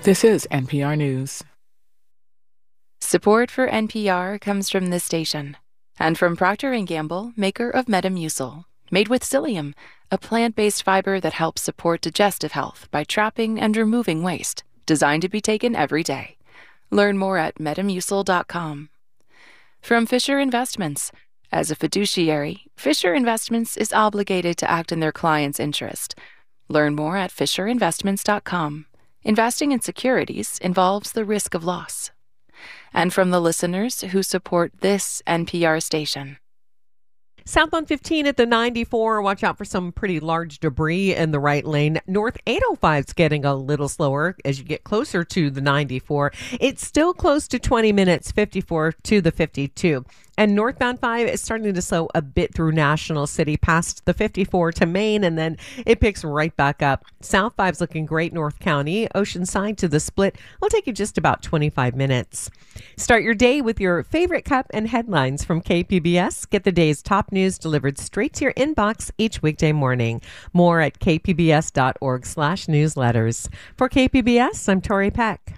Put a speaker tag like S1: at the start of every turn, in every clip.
S1: This is NPR News.
S2: Support for NPR comes from this station and from Procter & Gamble, maker of Metamucil, made with psyllium, a plant-based fiber that helps support digestive health by trapping and removing waste, designed to be taken every day. Learn more at metamucil.com. From Fisher Investments. As a fiduciary, Fisher Investments is obligated to act in their client's interest. Learn more at fisherinvestments.com. Investing in securities involves the risk of loss. And from the listeners who support this NPR station.
S3: Southbound 15 at the 94. Watch out for some pretty large debris in the right lane. North 805 is getting a little slower as you get closer to the 94. It's still close to 20 minutes, 54 to the 52. And northbound 5 is starting to slow a bit through National City past the 54 to Maine, and then it picks right back up. South 5's looking great, North County. Oceanside to the split will take you just about 25 minutes. Start your day with your favorite cup and headlines from KPBS. Get the day's top news delivered straight to your inbox each weekday morning. More at kpbs.org/newsletters. For KPBS, I'm Tori Peck.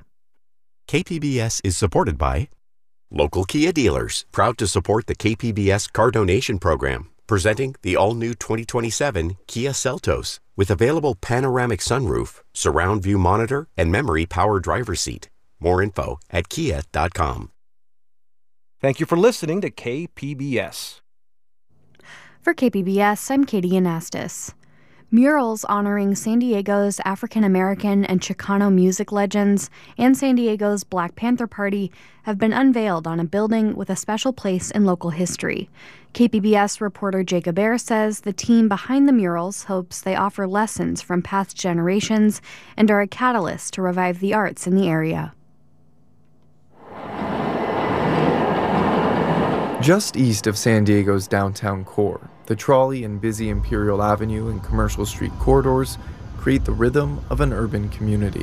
S4: KPBS is supported by local Kia dealers, proud to support the KPBS Car Donation Program, presenting the all-new 2027 Kia Seltos with available panoramic sunroof, surround view monitor, and memory power driver's seat. More info at kia.com.
S5: Thank you for listening to KPBS.
S6: For KPBS, I'm Katie Anastas. Murals honoring San Diego's African-American and Chicano music legends and San Diego's Black Panther Party have been unveiled on a building with a special place in local history. KPBS reporter Jacob Ayer says the team behind the murals hopes they offer lessons from past generations and are a catalyst to revive the arts in the area.
S7: Just east of San Diego's downtown core, the trolley and busy Imperial Avenue and Commercial Street corridors create the rhythm of an urban community.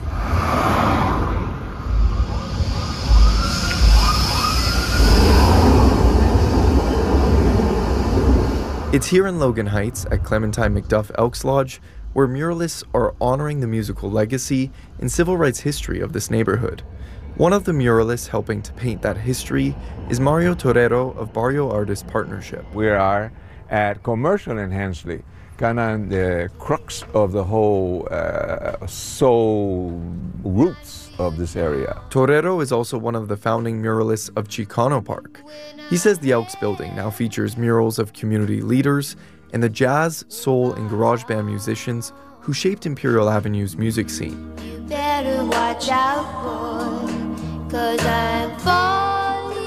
S7: It's here in Logan Heights at Clementine McDuff Elks Lodge where muralists are honoring the musical legacy and civil rights history of this neighborhood. One of the muralists helping to paint that history is Mario Torero of Barrio Artist Partnership.
S8: We are at Commercial and Hensley, kind of the crux of the whole soul roots of this area.
S7: Torero is also one of the founding muralists of Chicano Park. He says the Elks building now features murals of community leaders and the jazz, soul, and garage band musicians who shaped Imperial Avenue's music scene.
S9: You better watch out, boy, 'cause I'm falling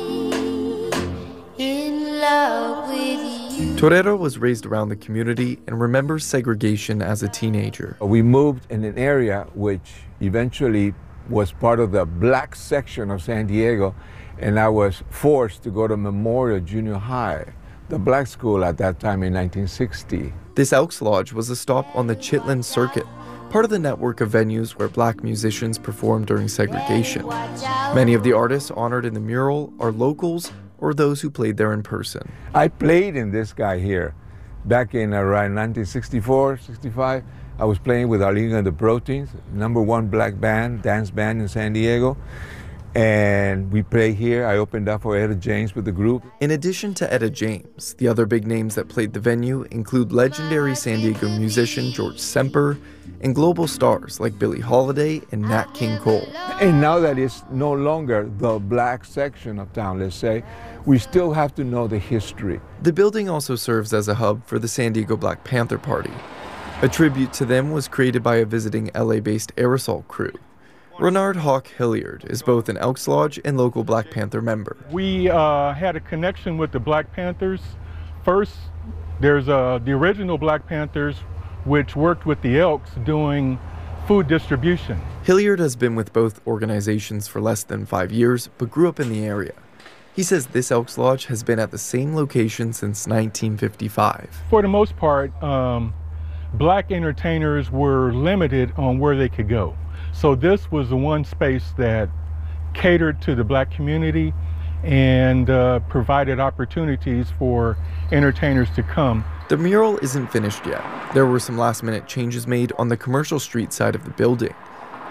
S9: in love with you.
S7: Torero was raised around the community and remembers segregation as a teenager.
S8: We moved in an area which eventually was part of the black section of San Diego, and I was forced to go to Memorial Junior High, the black school at that time in 1960.
S7: This Elks Lodge was a stop on the Chitlin Circuit, part of the network of venues where black musicians performed during segregation. Many of the artists honored in the mural are locals or those who played there in person.
S8: I played in this guy here back in around 1964, 65. I was playing with Arlene and the Proteins, #1 black band, dance band in San Diego. And we played here. I opened up for Etta James with the group.
S7: In addition to Etta James, the other big names that played the venue include legendary San Diego musician George Semper and global stars like Billie Holiday and Nat King Cole.
S8: And now that it's no longer the black section of town, let's say, we still have to know the history.
S7: The building also serves as a hub for the San Diego Black Panther Party. A tribute to them was created by a visiting LA-based Aerosol crew. Renard Hawk Hilliard is both an Elks Lodge and local Black Panther member.
S10: We had a connection with the Black Panthers. First, there's the original Black Panthers, which worked with the Elks doing food distribution.
S7: Hilliard has been with both organizations for less than 5 years, but grew up in the area. He says this Elks Lodge has been at the same location since 1955.
S10: For the most part, black entertainers were limited on where they could go. So this was the one space that catered to the black community and provided opportunities for entertainers to come.
S7: The mural isn't finished yet. There were some last-minute changes made on the Commercial Street side of the building.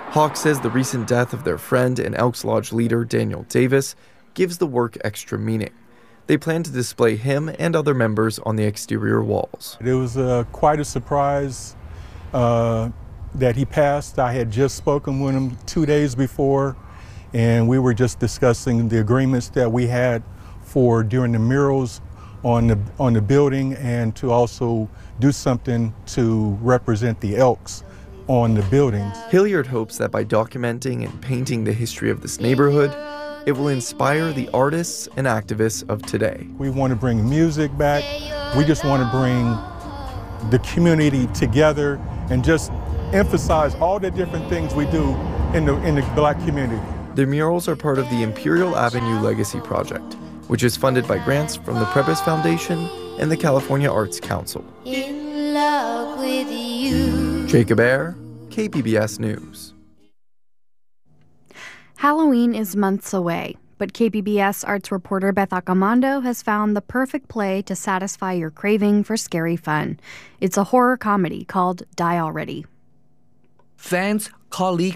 S7: Hawk says the recent death of their friend and Elks Lodge leader Daniel Davis gives the work extra meaning. They plan to display him and other members on the exterior walls.
S10: It was quite a surprise that he passed. I had just spoken with him 2 days before, and we were just discussing the agreements that we had for during the murals on the building, and to also do something to represent the Elks on the buildings.
S7: Hilliard hopes that by documenting and painting the history of this neighborhood, it will inspire the artists and activists of today.
S10: We want to bring music back. We just want to bring the community together and just emphasize all the different things we do in the Black community.
S7: The murals are part of the Imperial Avenue Legacy Project, which is funded by grants from the Prepis Foundation and the California Arts Council.
S9: In love with you.
S7: Jacob Ayer, KPBS News.
S6: Halloween is months away, but KPBS arts reporter Beth Accomando has found the perfect play to satisfy your craving for scary fun. It's a horror comedy called Die Already.
S1: Fans, colleagues,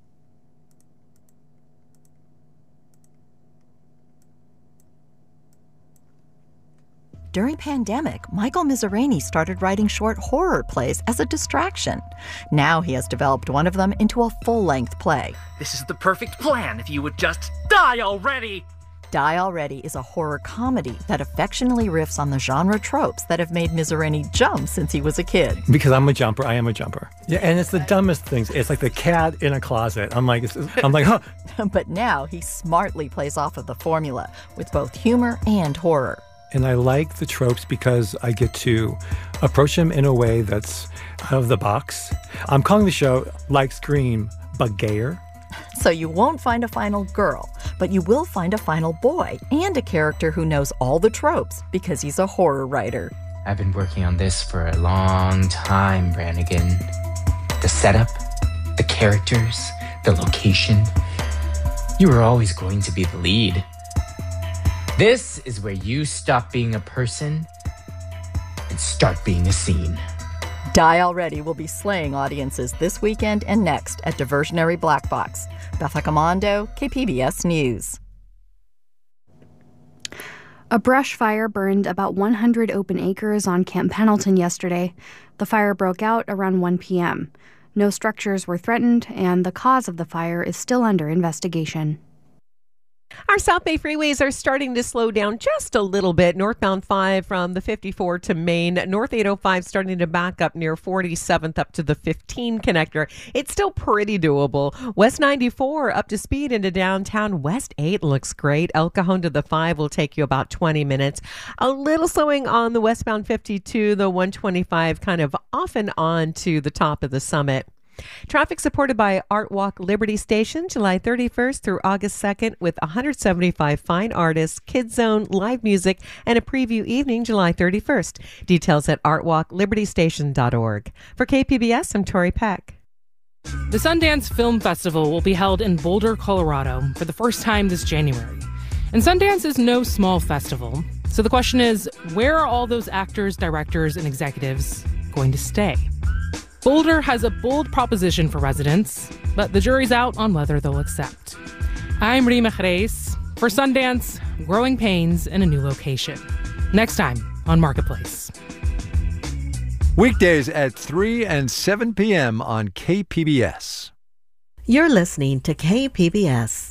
S11: During pandemic, Michael Miserani started writing short horror plays as a distraction. Now he has developed one of them into a full-length play.
S1: this is the perfect plan if you would just die already.
S11: Die Already is a horror comedy that affectionately riffs on the genre tropes that have made Miserani jump since he was a kid.
S12: Because I'm a jumper, I am a jumper. Yeah, and it's the dumbest things. It's like the cat in a closet. I'm like, huh.
S11: But now he smartly plays off of the formula with both humor and horror.
S12: And I like the tropes because I get to approach them in a way that's out of the box. I'm calling the show like Scream, but gayer.
S11: So you won't find a final girl, but you will find a final boy and a character who knows all the tropes because he's a horror writer.
S13: I've been working on this for a long time, Brannigan. The setup, the characters, the location. You were always going to be the lead. This is where you stop being a person and start being a scene.
S11: Die Already will be slaying audiences this weekend and next at Diversionary Black Box. Beth Accomando, KPBS News.
S6: A brush fire burned about 100 open acres on Camp Pendleton yesterday. The fire broke out around 1 p.m. No structures were threatened, and the cause of the fire is still under investigation.
S3: Our South Bay freeways are starting to slow down just a little bit. Northbound 5 from the 54 to Maine. North 805 starting to back up near 47th up to the 15 connector. It's still pretty doable. West 94 up to speed into downtown. West 8 looks great. El Cajon to the 5 will take you about 20 minutes. A little slowing on the westbound 52, the 125 kind of off and on to the top of the summit. Traffic supported by Art Walk Liberty Station, July 31st through August 2nd, with 175 fine artists, Kids Zone, live music, and a preview evening July 31st. Details at artwalklibertystation.org. For KPBS, I'm Tori Peck.
S14: The Sundance Film Festival will be held in Boulder, Colorado for the first time this January. And Sundance is no small festival. So the question is, where are all those actors, directors, and executives going to stay? Boulder has a bold proposition for residents, but the jury's out on whether they'll accept. I'm Rima Jerez for Sundance, Growing Pains in a New Location. Next time on Marketplace.
S15: Weekdays at 3 and 7 p.m. on KPBS.
S16: You're listening to KPBS.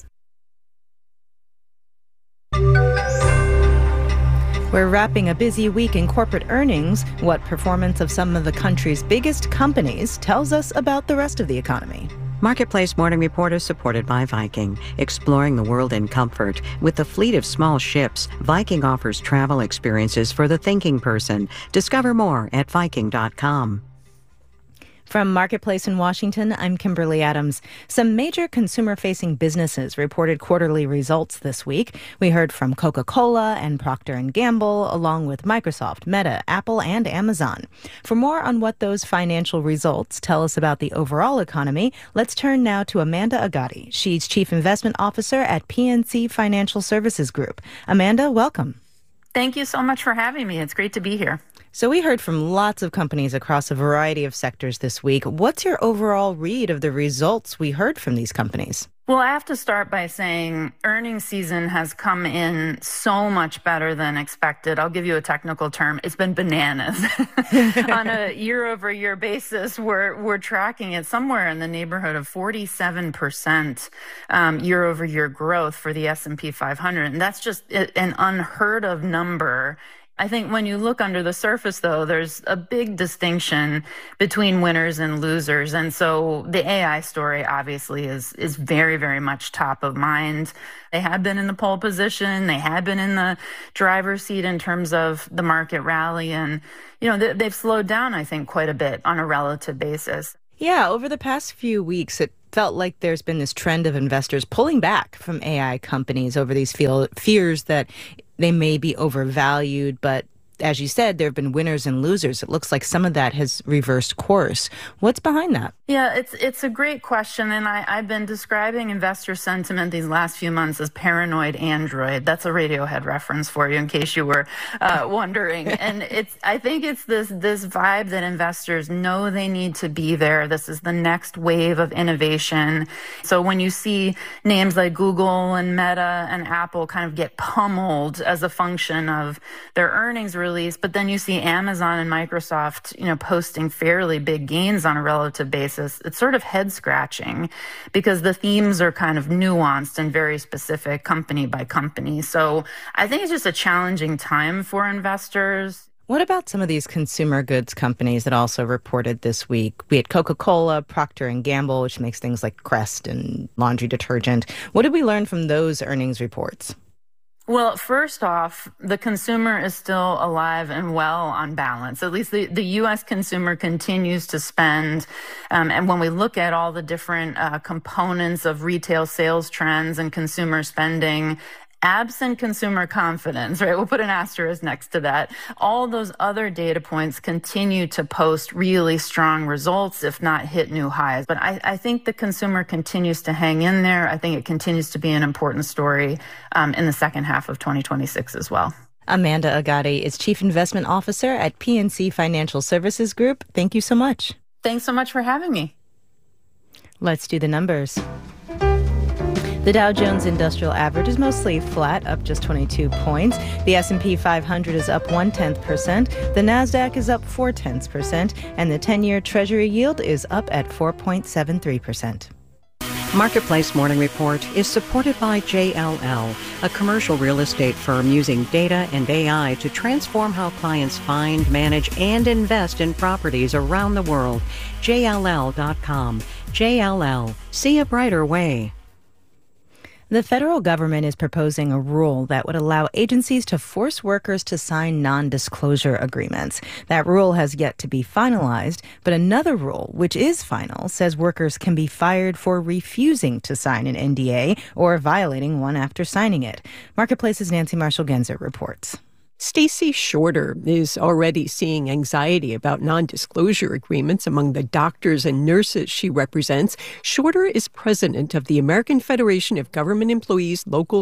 S17: We're wrapping a busy week in corporate earnings. What performance of some of the country's biggest companies tells us about the rest of the economy.
S16: Marketplace Morning Report is supported by Viking, exploring the world in comfort. With a fleet of small ships, Viking offers travel experiences for the thinking person. Discover more at Viking.com.
S17: From Marketplace in Washington, I'm Kimberly Adams. Some major consumer-facing businesses reported quarterly results this week. We heard from Coca-Cola and Procter & Gamble, along with Microsoft, Meta, Apple, and Amazon. For more on what those financial results tell us about the overall economy, let's turn now to Amanda Agati. She's Chief Investment Officer at PNC Financial Services Group. Amanda, welcome.
S18: Thank you so much for having me. It's great to be here.
S17: So we heard from lots of companies across a variety of sectors this week. What's your overall read of the results we heard from these companies?
S18: Well, I have to start by saying earnings season has come in so much better than expected. I'll give you a technical term. It's been bananas. On a year-over-year basis, we're tracking it somewhere in the neighborhood of 47% year-over-year growth for the S&P 500. And that's just an unheard of number. I think when you look under the surface, though, there's a big distinction between winners and losers. And so the AI story obviously is very, very much top of mind. They had been in the pole position. They had been in the driver's seat in terms of the market rally. And, you know, they've slowed down, I think, quite a bit on a relative basis.
S17: Yeah, over the past few weeks, it felt like there's been this trend of investors pulling back from AI companies over these fears that they may be overvalued, but as you said, there have been winners and losers. It looks like some of that has reversed course. What's behind that?
S18: Yeah, it's a great question, and I've been describing investor sentiment these last few months as paranoid Android. That's a Radiohead reference for you, in case you were wondering. And I think it's this vibe that investors know they need to be there. This is the next wave of innovation. So when you see names like Google and Meta and Apple kind of get pummeled as a function of their earnings release, but then you see Amazon and Microsoft, posting fairly big gains on a relative basis. It's sort of head scratching because the themes are kind of nuanced and very specific company by company. So I think it's just a challenging time for investors.
S17: What about some of these consumer goods companies that also reported this week? We had Coca-Cola, Procter & Gamble, which makes things like Crest and laundry detergent. What did we learn from those earnings reports?
S18: Well, first off, the consumer is still alive and well on balance. At least the U.S. consumer continues to spend. And when we look at all the different components of retail sales trends and consumer spending, absent consumer confidence, right? We'll put an asterisk next to that. All those other data points continue to post really strong results, if not hit new highs. But I think the consumer continues to hang in there. I think it continues to be an important story in the second half of 2026 as well.
S17: Amanda Agati is Chief Investment Officer at PNC Financial Services Group. Thank you so much.
S18: Thanks so much for having me.
S17: Let's do the numbers. The Dow Jones Industrial Average is mostly flat, up just 22 points. The S&P 500 is up 0.1%. The Nasdaq is up 0.4%, and the 10-year Treasury yield is up at 4.73%.
S16: Marketplace Morning Report is supported by JLL, a commercial real estate firm using data and AI to transform how clients find, manage, and invest in properties around the world. JLL.com. JLL. See a brighter way.
S17: The federal government is proposing a rule that would allow agencies to force workers to sign non-disclosure agreements. That rule has yet to be finalized, but another rule, which is final, says workers can be fired for refusing to sign an NDA or violating one after signing it. Marketplace's Nancy Marshall-Genzer reports.
S19: Stacy Shorter is already seeing anxiety about non-disclosure agreements among the doctors and nurses she represents. Shorter is president of the American Federation of Government Employees Local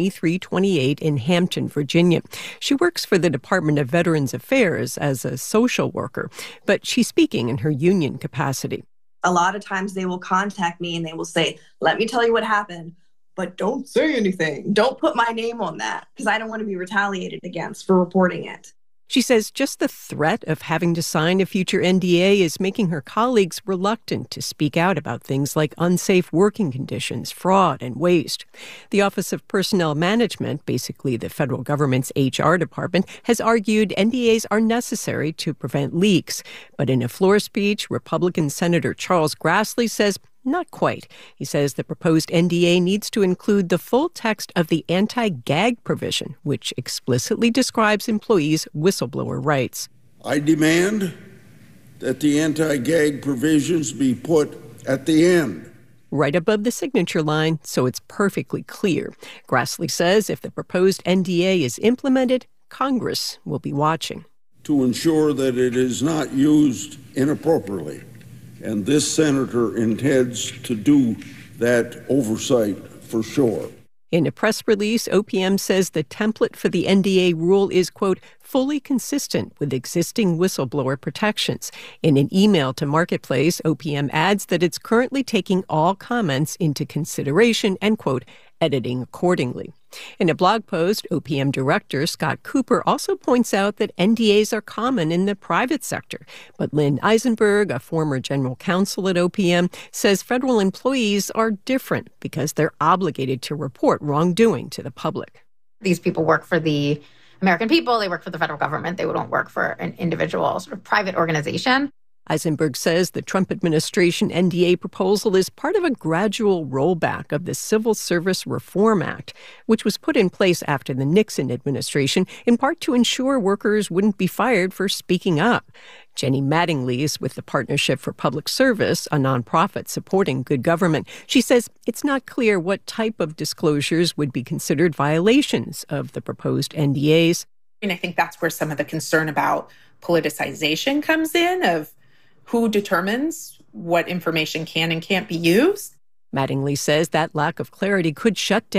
S19: 2328 in Hampton, Virginia. She works for the Department of Veterans Affairs as a social worker, but she's speaking in her union capacity.
S20: A lot of times they will contact me and they will say, let me tell you what happened. But don't say anything. Don't put my name on that because I don't want to be retaliated against for reporting it.
S19: She says just the threat of having to sign a future NDA is making her colleagues reluctant to speak out about things like unsafe working conditions, fraud, and waste. The Office of Personnel Management, basically the federal government's HR department, has argued NDAs are necessary to prevent leaks. But in a floor speech, Republican Senator Charles Grassley says not quite. He says the proposed NDA needs to include the full text of the anti-gag provision, which explicitly describes employees' whistleblower rights.
S21: I demand that the anti-gag provisions be put at the end.
S19: Right above the signature line, so it's perfectly clear. Grassley says if the proposed NDA is implemented, Congress will be watching.
S21: To ensure that it is not used inappropriately. And this senator intends to do that oversight for sure.
S19: In a press release, OPM says the template for the NDA rule is, quote, fully consistent with existing whistleblower protections. In an email to Marketplace, OPM adds that it's currently taking all comments into consideration and, quote, editing accordingly. In a blog post, OPM Director Scott Cooper also points out that NDAs are common in the private sector. But Lynn Eisenberg, a former general counsel at OPM, says federal employees are different because they're obligated to report wrongdoing to the public.
S2: These people work for the American people. They work for the federal government. They don't work for an individual sort of private organization.
S19: Eisenberg says the Trump administration NDA proposal is part of a gradual rollback of the Civil Service Reform Act, which was put in place after the Nixon administration, in part to ensure workers wouldn't be fired for speaking up. Jenny Mattingly is with the Partnership for Public Service, a nonprofit supporting good government. She says it's not clear what type of disclosures would be considered violations of the proposed NDAs.
S22: And I think that's where some of the concern about politicization comes in, of who determines what information can and can't be used.
S19: Mattingly says that lack of clarity could shut down